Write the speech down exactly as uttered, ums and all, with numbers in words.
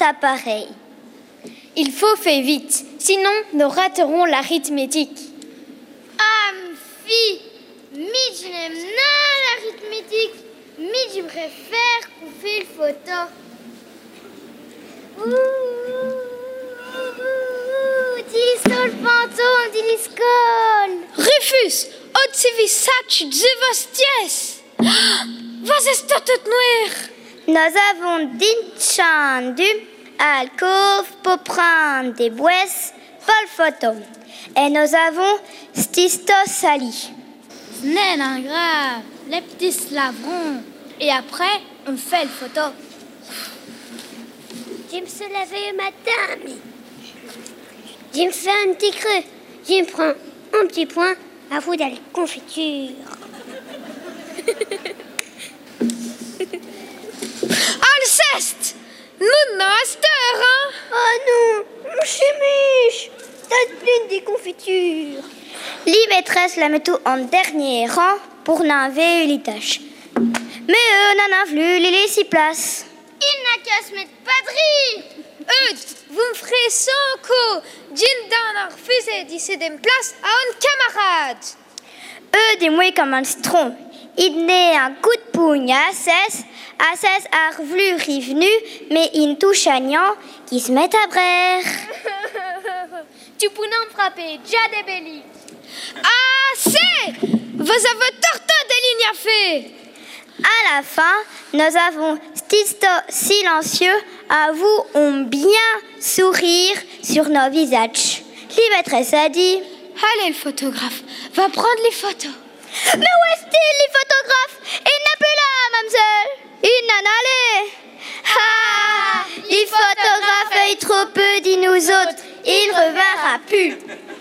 appareils. Il faut faire vite, sinon nous raterons l'arithmétique. Ah, fille, mais je n'aime pas l'arithmétique, mais je préfère qu'on fait le photo. Ouh, Diliscol fantôme, Diliscol. Rufus, od si visač dzivasties. Was ist dort noir? Nous avons d'enchandu alcôve pour prendre des boisses pour le photo. Et nous avons stisto sali. Ce n'est pas grave, les petits se laveront. Et après, on fait le photo. Je me suis lavé le matin, mais je me fais un petit creux. Je me prends un petit point à vous d'aller confiture. Alceste! Nous master, hein? Oh non, mon chimiche, t'as pleine des confitures. Les maîtresses la mettent tout en dernier rang pour n'enlever les tâches. Mais eux n'en ont plus les laisser place. Il n'a qu'à se mettre pas de rire. Eudes, vous me ferez sans coup. Jim Dan a refusé d'y une place à un camarade. Eux, des mouilles comme un citron. Il n'est un coup de pougne à Cesse. À Cesse a revenu revenu, mais il touche à Nian qui se met à braire. Tu pourrais me frapper, déjà des bellis. Ah, c'est! Vous avez torté des lignes à faire. À la fin, nous avons stisto silencieux à vous ont bien sourire sur nos visages. Les maîtresses a dit: Allez, le photographe, va prendre les photos. Mais où est-il, les photographes? Il n'est plus là, mademoiselle. Il n'en allait. Ah, les photographes aient trop peu dit nous autres. Il reviendra plus.